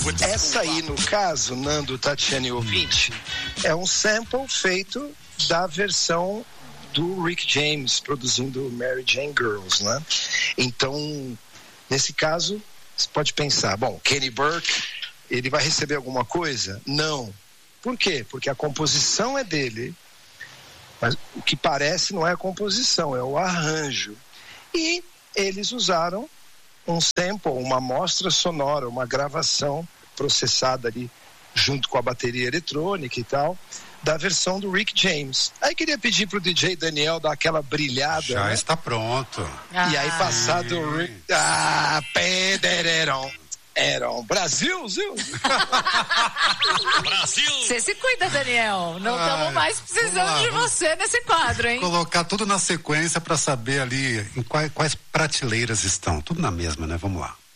Essa aí, no caso, Nando, Tatiana e ouvinte, é um sample feito da versão do Rick James produzindo Mary Jane Girls, né? Então, nesse caso, você pode pensar, bom, Kenny Burke, ele vai receber alguma coisa? Não. Por quê? Porque a composição é dele, mas o que parece não é a composição, é o arranjo. E eles usaram um sample, uma amostra sonora, uma gravação processada ali junto com a bateria eletrônica e tal, da versão do Rick James. Aí queria pedir pro DJ Daniel dar aquela brilhada. Já, né? Está pronto. E aí passar do Rick... Pedereron. Brasil, Zil. Brasil. Você se cuida, Daniel. Não estamos mais precisando de você nesse quadro, hein? Colocar tudo na sequência para saber ali em quais prateleiras estão. Tudo na mesma, né? Vamos lá.